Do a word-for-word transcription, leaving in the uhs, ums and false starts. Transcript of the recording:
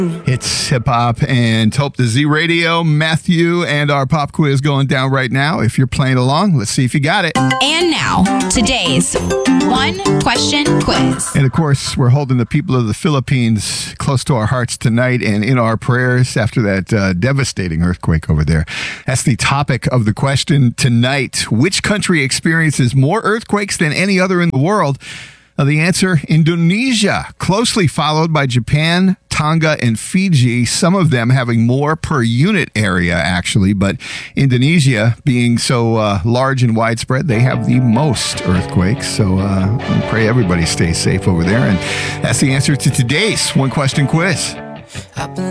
It's hip hop and Hope the Z Radio. Matthew and our pop quiz going down right now. If you're playing along, let's see if you got it. And now, today's one question quiz. And of course, we're holding the people of the Philippines close to our hearts tonight and in our prayers after that uh, devastating earthquake over there. That's the topic of the question tonight. Which country experiences more earthquakes than any other in the world? Now, the answer, Indonesia, closely followed by Japan, Tonga, and Fiji, some of them having more per unit area, actually. But Indonesia, being so uh, large and widespread, they have the most earthquakes. So uh, I pray everybody stays safe over there. And that's the answer to today's one question quiz.